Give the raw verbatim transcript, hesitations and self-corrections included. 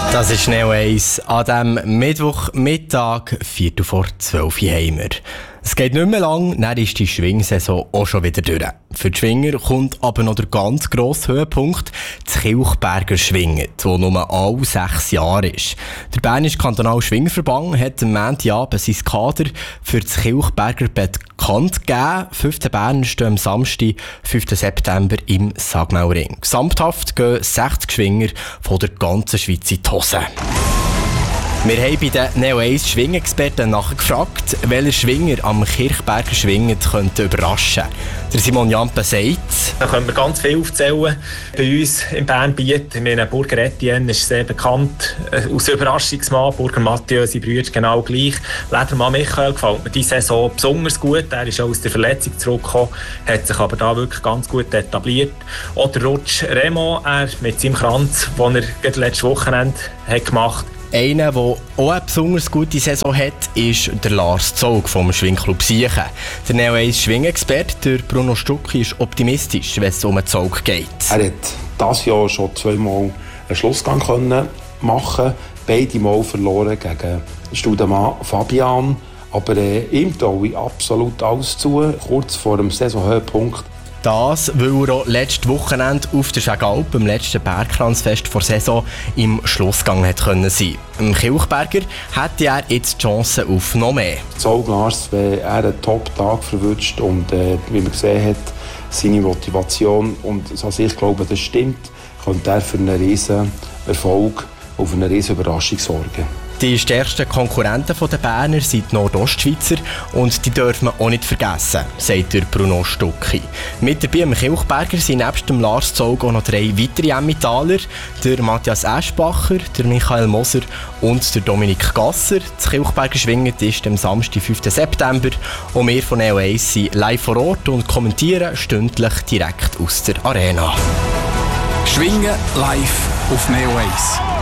Das ist Neo eins. An diesem Mittwochmittag, Viertel vor zwölf Uhr haben wir. Es geht nicht mehr lang, dann ist die Schwingsaison auch schon wieder durch. Für die Schwinger kommt aber noch der ganz grosse Höhepunkt, das Kilchberger Schwingen, das nur alle sechs Jahre ist. Der Bernische Kantonale Schwingverband hat am Montagabend sein Kader für das Kilchberger bekannt gegeben. Fünfte Berner stehen am Samstag, fünften September im Sagmauring. Gesamthaft gehen sechzig Schwinger von der ganzen Schweiz in die Hose. Wir haben bei den Neo eins Schwingexperten nachgefragt, welche Schwinger am Kilchberger Schwingen könnten überraschen. Der Simon Jampe sagt: Da können wir ganz viel aufzählen. Bei uns im Bernbiet, in Burger Etienne, ist sehr bekannt. Aus Überraschungsmann, Burger Mathieu, sein Bruder genau gleich. Ledermann Michael gefällt mir diese Saison besonders gut. Er ist auch aus der Verletzung zurückgekommen, hat sich aber da wirklich ganz gut etabliert. Oder Rutsch Remo, er mit seinem Kranz, den er letztes Wochenende hat gemacht hat. Einer, der auch eine besonders gute Saison hat, ist der Lars Zog vom Schwingclub Siechen. Der Neo eins Schwingexperte Bruno Stucki ist optimistisch, wenn es um den Zog geht. Er hat dieses Jahr schon zweimal einen Schlussgang können machen, beide Mal verloren gegen Studemann Fabian. Aber äh, ihm traue ich absolut alles zu, kurz vor dem Saisonhöhepunkt. Das, weil er auch letztes Wochenende auf der Schägalp, im letzten Bergkranzfest vor Saison, im Schlussgang hat können sein. Im Kilchberger hätte er jetzt die Chance auf noch mehr. Zog Lars, wenn er einen Top-Tag verwünscht und äh, wie man gesehen hat, seine Motivation und also ich glaube, das stimmt, könnte er für einen riesen Erfolg und für eine riesen Überraschung sorgen. Die stärksten Konkurrenten der Berner sind die Nordostschweizer und die dürfen wir auch nicht vergessen, sagt der Bruno Stucki. Mit dabei am Kilchberger sind nebst dem Lars Zog auch noch drei weitere Emmentaler, der Matthias Eschbacher, der Michael Moser und der Dominik Gasser. Das Kilchberger Schwingen ist am Samstag, fünften September, und wir von Neo eins sind live vor Ort und kommentieren stündlich direkt aus der Arena. Schwingen live auf Neo eins.